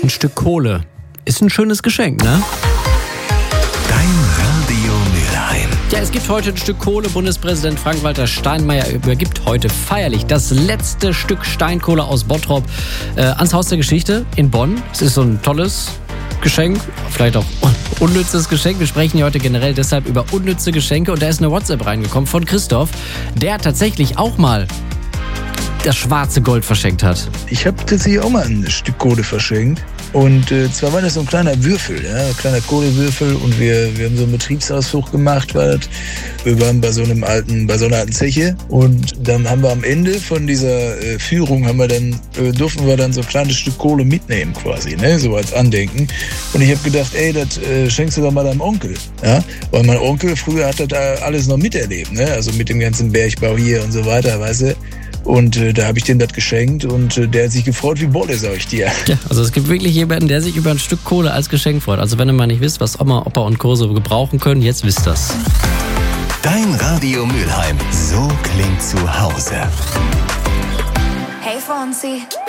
Ein Stück Kohle ist ein schönes Geschenk, ne? Dein Radio Mülheim. Ja, es gibt heute ein Stück Kohle. Bundespräsident Frank-Walter Steinmeier übergibt heute feierlich das letzte Stück Steinkohle aus Bottrop ans Haus der Geschichte in Bonn. Es ist so ein tolles Geschenk, vielleicht auch unnützes Geschenk. Wir sprechen hier heute generell deshalb über unnütze Geschenke. Und da ist eine WhatsApp reingekommen von Christoph, der tatsächlich auch mal das schwarze Gold verschenkt hat. Ich habe tatsächlich auch mal ein Stück Kohle verschenkt. Und zwar war das so ein kleiner Würfel, ein kleiner Kohlewürfel. Und wir haben so einen Betriebsausflug gemacht. Wir waren bei so einer alten Zeche. Und dann haben wir am Ende von dieser Führung durften wir dann so ein kleines Stück Kohle mitnehmen quasi, ne? So als Andenken. Und ich habe gedacht, das schenkst du doch mal deinem Onkel. Ja? Weil mein Onkel früher hat das alles noch miterlebt, ne? Also mit dem ganzen Bergbau hier und so weiter, weißt du. Und da habe ich dem das geschenkt und der hat sich gefreut wie Bolle, sag ich dir. Ja, also es gibt wirklich jemanden, der sich über ein Stück Kohle als Geschenk freut. Also wenn ihr mal nicht wisst, was Oma, Opa und Co. so gebrauchen können, jetzt wisst das. Dein Radio Mülheim. So klingt zu Hause. Hey Fonzie.